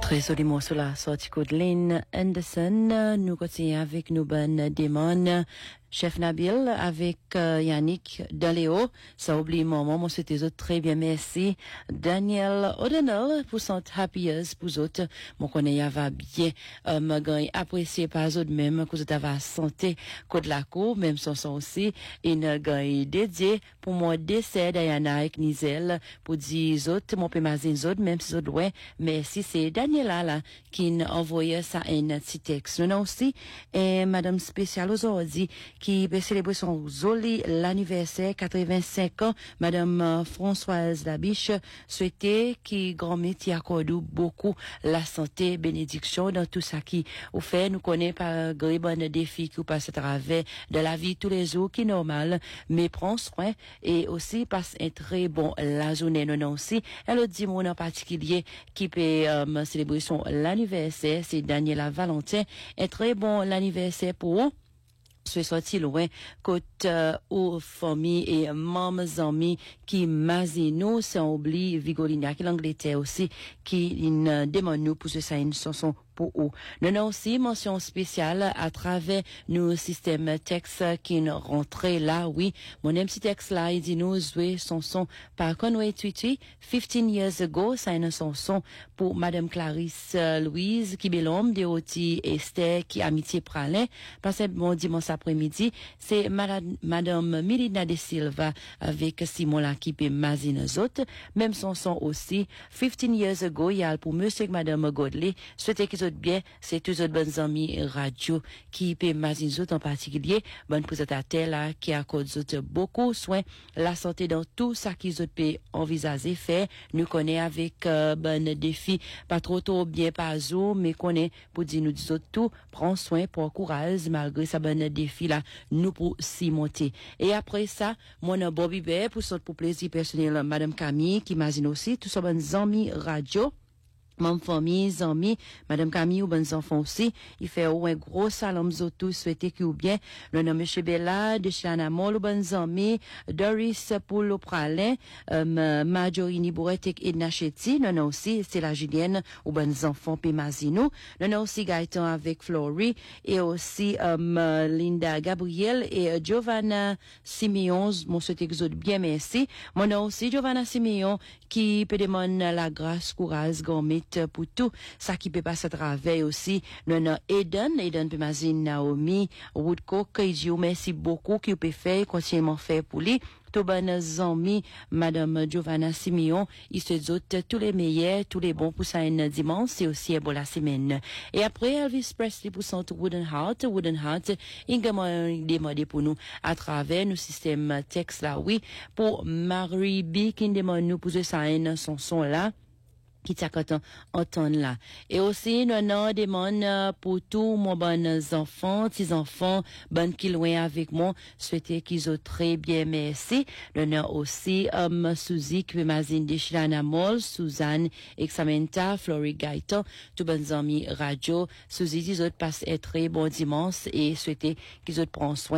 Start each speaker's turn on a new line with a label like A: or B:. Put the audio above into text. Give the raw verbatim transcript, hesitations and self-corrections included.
A: Très solidement sur la sortie de Lynn Anderson. Nous continuons avec nos bonnes démons. Chef Nabil avec euh, Yannick Daléo. Ça oublie maman, moi c'était autres très bien, merci. Daniel O'Donnell pour son Happy Years pour autres. Mon connaît va bien, euh, me gagne apprécié par autres même, que vous avez santé, de la cour, même son son aussi. Une gagne dédié pour mon décès Diana et Nizel, pour dire autres, mon pémazine autres, même si autres loin. Merci, c'est Daniela là, qui envoyé ça un petit texte. Nous aussi, et Madame Spéciale aujourd'hui, qui peut célébrer son joli l'anniversaire, quatre-vingt-cinq ans. Madame euh, Françoise Labiche souhaitait qui grand métier accorde beaucoup la santé, bénédiction dans tout ça qui vous fait. Nous connaît par grand bon défi qui passe à travers de la vie tous les jours qui est normal, mais prend soin et aussi passe un très bon la journée. Non, non aussi. Elle a dit mon en particulier qui peut euh, célébrer son l'anniversaire, c'est Daniela Valentin. Un très bon l'anniversaire pour vous. Soit sorti loin côté euh, aux familles et membres amis qui mazino sans oublier Vigolina qui l'Angleterre aussi qui euh, demande nous pour ce ça une chanson pour eux. Nous avons aussi mention spéciale à travers nos systèmes texte qui rentrent là, oui. Mon M C texte là, il dit nous jouer son son par Conway Twitty, fifteen years ago, ça une chanson pour Madame Clarisse euh, Louise qui belombe de Oti Esther qui amitié pralin. Passé bon dimanche après-midi, c'est Madame, Madame Milina de Silva avec Simon là qui peut mazine autres. Même son son aussi, fifteen years ago, il y a pour Monsieur et Madame Godley, souhaitez qu'ils autres bien, c'est tous autres bonnes amis radio qui peut mazine autres en particulier, bonne présentateur là, qui accorde autres beaucoup soin, la santé dans tout ça qu'ils autres peut envisager faire. Nous connaît avec euh, bon défi, pas trop trop bien pas zo, mais connaît pour dire nous disons tout, prends soin pour courage malgré sa bonne défi là, nous pour s'y monter. Et après ça, mon Bobby Bear pour son pour plaisir personnel, Madame Camille qui m'azine aussi, tous ces bonnes amis radio. Mon famille, amis, Madame Camille ou bonnes enfants aussi. Il fait un gros salam tous souhaiter que ou bien. Le nom Monsieur Bella, de Chanamol ou bonnes amis, Doris pour le pralin, euh, Majorini Bourretek et Nachetti. Non, non aussi, c'est la Julienne ou bonnes enfants Pemazino. Non, non aussi Gaëtan avec Flory et aussi, euh, Linda Gabriel et euh, Giovanna Simeon. Mon souhaiter que vous bien merci. Mon nom aussi Giovanna Simeon qui peut demander la grâce, courage, gourmet pour tout ça qui peut passer à travers aussi. Nous avons Eden, Eden Pemazine Naomi, Woodcock, qui dit merci beaucoup qui peut faire, continuellement faire pour lui. Tout bonnes amis, Madame Giovanna Simeon, il se dit tous les meilleurs, tous les bons pour ça une dimanche, c'est aussi un bon la semaine. Et après, Elvis Presley pour son Wooden Heart, Wooden Heart, il a demandé pour nous à travers nos systèmes texte là, oui, pour Marie B qui demande nous pour ça une son son là. Qui t'a quand entendre là. Et aussi, nous avons demande pour tous mon bonnes enfants, petits enfants, bonnes qui loin avec moi, souhaiter qu'ils ont très bien merci. Nous avons aussi, um, Suzy, qui m'azine de Chilana Moll, Suzanne, Examenta, Flory Gaëtan, tous bonnes amis radio. Suzy, ils autres passent un très bon dimanche et souhaiter qu'ils autres prennent soin